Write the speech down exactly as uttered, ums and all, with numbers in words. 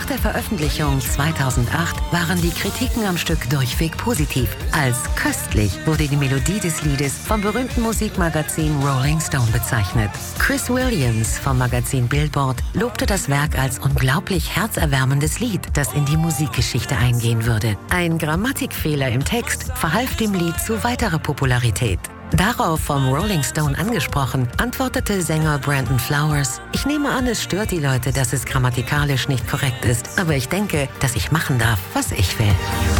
Nach der Veröffentlichung zweitausendacht waren die Kritiken am Stück durchweg positiv. Als köstlich wurde die Melodie des Liedes vom berühmten Musikmagazin Rolling Stone bezeichnet. Chris Williams vom Magazin Billboard lobte das Werk als unglaublich herzerwärmendes Lied, das in die Musikgeschichte eingehen würde. Ein Grammatikfehler im Text verhalf dem Lied zu weiterer Popularität. Darauf vom Rolling Stone angesprochen, antwortete Sänger Brandon Flowers: Ich nehme an, es stört die Leute, dass es grammatikalisch nicht korrekt ist, aber ich denke, dass ich machen darf, was ich will.